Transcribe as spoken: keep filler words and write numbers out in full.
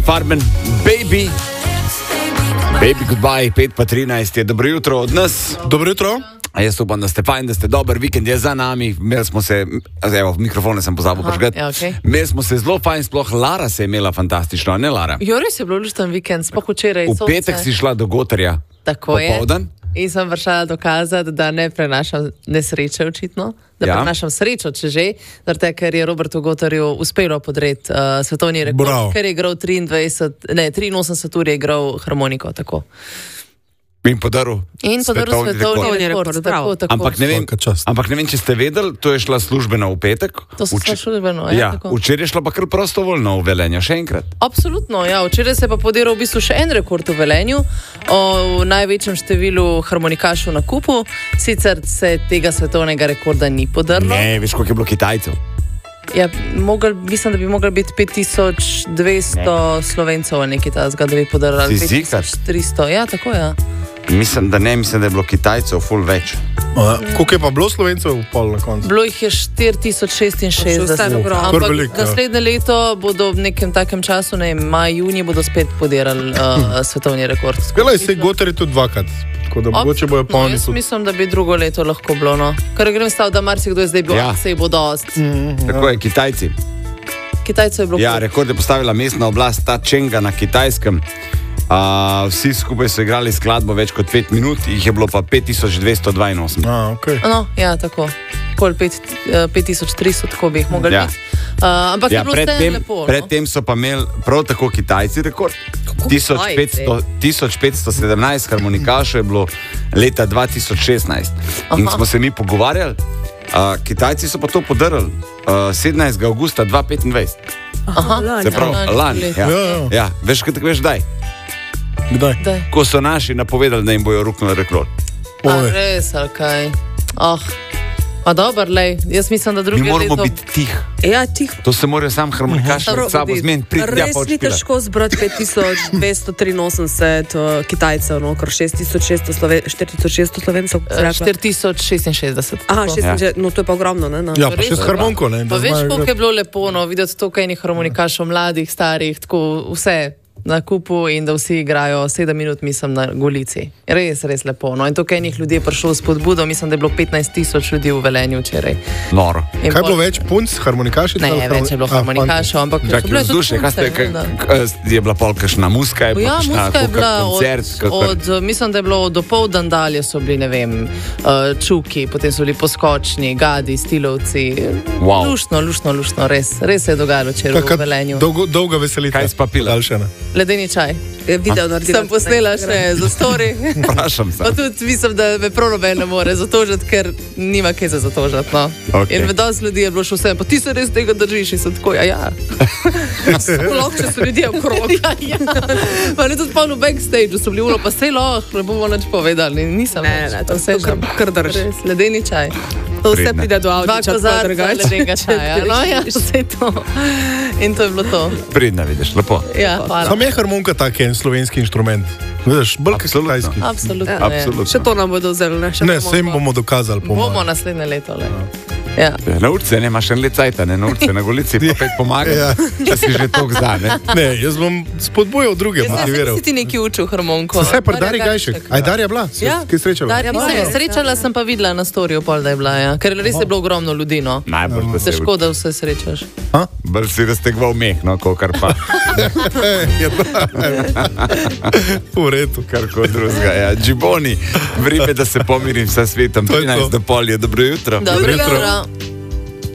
Farben, Baby. Baby Goodbye, pet pa trinajst je. Dobro jutro od nas. Dobro jutro. A jaz upam, da ste fajn, da ste dober, vikend je za nami. Imeli smo se, evo, mikrofone sem pozabil prižgati. Ja, okay. Imeli smo se zelo fajn, sploh Lara se je imela fantastično, ne Lara? Jo, res je bilo lušten vikend, sploh včeraj. V petek si šla do Gotarja. Tako je. Popoldan. In sem vršala dokazati, da ne prenašam nesreče očitno, da Ja. prenašam srečo, če že, zaradi, ker je Robertu Gotarju uspelo podreti uh, svetovni rekord, Bravo. ker je igral triindvajset, ne, triinosemdeset ur je igral harmoniko, tako. In podaril In podaril svetovni rekord, rekord, tako, tako. Ampak ne, vem, Svaka čast. ampak ne vem, če ste vedeli, to je šla službeno v petek. To so Vče- šla službeno, ja, ja, tako. včeraj je šla pa kar prostovoljno v Velenje, še enkrat. Absolutno, ja. Včeraj se je pa podiral v bistvu še en rekord v Velenju, o v največjem številu harmonikašov na kupu, sicer se tega svetovnega rekorda ni podarilo. Ne, veš, koliko je bilo Kitajcev. Ja, mogel, mislim, da bi mogli biti pet tisoč dvesto Slovencev, nekaj tazga, da bi podarili Si pet ziher? tisoč tristo. Ja, tako je. Ja. Mislim, da ne, mislim, da je bilo Kitajcev ful več. A, koliko je pa bilo Slovencev v pol na koncu? Bilo jih je štiri tisoč šestinšestdeset. To še ostane ogromno. Kar Ampak veliko, ja. naslednje leto bodo v nekem takem času, ne vem, maj, junij, bodo spet podirali uh, svetovni rekord. Spela je se Gotar je tudi dvakrat, tako da mogoče bojo No, polni jaz tudi. mislim, da bi drugo leto lahko bilo. No. Ker grem stav, da marsikdo je zdaj bil, Ja. ja. Sej bo dost. Mm. Tako je, Kitajci. Kitajcev je bilo Ja, pol. rekord je postavila mestna oblast ta Čenga na Kitajskem. Uh, vsi skupaj so igrali skladbo več kot pet minut, jih je bilo pa pet tisoč dvesto dvainosemdeset. A, okay. No, ja, tako. Pol pet, eh, pet tisoč tristo, tako bi jih mogli Ja. biti. Uh, ampak Ja, je bilo vse predtem, lepo. No? predtem so pa imeli prav tako Kitajci rekord. tisoč petsto, tisoč petsto sedemnajst harmonikašov je bilo leta dva tisoč šestnajst. In Aha. smo se mi pogovarjali, uh, Kitajci so pa to podarili uh, sedemnajstega avgusta dva tisoč petindvajset. Aha, Se pravi, lani, lani. Ja. Ja, ja. Ja, veš, kaj tako veš, daj. Kdaj? Daj. Ko so naši napovedali, da jim bojo ruknili rekord. A Oj. res, ali kaj? Oh. Pa dober, lej. Jaz mislim, da drugi Mi moramo leto... biti tihi. Ja, tih. To se morajo sam harmonikaši Dobro, med sabo vidi. zmeniti, priti tja Res pa ni odšpilati. težko zbrati pet tisoč dvesto triinosemdeset uh, Kitajcev, no, kar šest tisoč šeststo Sloven- štiri tisoč šeststo Slovencev. kot si rekla. štiri tisoč šestinšestdeset. Aha, tako. šest, Ja. ja. No, to je pa ogromno, ne? No. Ja, pa še Res s je. harmonko, ne? Pa da veš, znajo koliko je igrati. bilo lepo, no, videti toliko enih harmonikašov, mladih, starih, tako vse na kupu in da vsi igrajo sedem minut, mislim, na Golici. Res, res lepo. No. In toliko enih ljudi je prišlo s podbudo, mislim, da je bilo petnajst tisoč ljudi v Velenju včeraj. Noro. In Kaj je bilo pol- več punc, harmonikašic? Ne, ali več je bilo A, harmonikašov, ampak Čak, so bile tudi vzdušje, kaj ste, punce, kaj, da. kaj, je bila pol kakšna muska, je bila Ja, kakšna muska je kakor bila koncert, od, kakor- od, mislim, da je bilo od dopoldan dalje, so bili, ne vem, uh, čuki, potem so bili poskočni, gadi, stilovci. Wow. Luštno, luštno, luštno, res, res se je dogajalo včeraj v Taka Velenju. dolgo, dolga veselitev. Kaj si pa pila? Daljšana. Ledeni čaj. Je video naredila. Sem posnela še za story. Vprašam se. Pa tudi mislim, da me prav noben ne more zatožiti, ker nima kaj za zatožiti. No. Okej. In vedosti ljudi je bilo še vse, pa ti se res tega držiš in sem tako, ja, ja. Sploh, če so ljudje okrog. ja, ja. Pa ne tudi polno backstage, so bili ulo, pa sej lahko, ne bomo nič povedali. Nisem Ne, nič, ne, to vse to kar, že. kar drži. Res, ledeni čaj. To vse Pridne. pride do Dva avta, kozarca ledenega čaja. No, ja, vse to. In to je bilo to. Pridna, vidiš, lepo. Ja, hvala. Sam je harmonika tak en slovenski inštrument. Vidiš, bolj kot Absolutno. kitajski. Absolutno. Ja, je. Absolutno. Še to nam bodo vzeli, ne? Še Ne, bomo- se jim bomo dokazali. po Bomo mojem. naslednje leto. Le. Ja. Na urce, ne, imaš en let cajta, ne, na urce, na Golici, pa pet pomagaj, Ja. če si že tok za, ne. Ne, jaz bom spodbujal druge, motiviral. Si ti neki učil harmoniko? Vse pa Darja Gajšek. Aj Darja bila? Si Ja. kaj srečala? Darja, Ja, se, ja. srečala sem pa videla na storju, pol, da je bila, ja. Ker res je bilo ogromno ljudi. No. Najbolj pa se Težko, da vse srečaš. Ha? bolj si raztegval meh, no, kakor pa, Je pa. V redu. kar kot drugega, ja. Džiboni, vrime, da se pomirim sa svetom, To je to. trinajst do pol je, dobro jutro. Dobro jutro. jutro.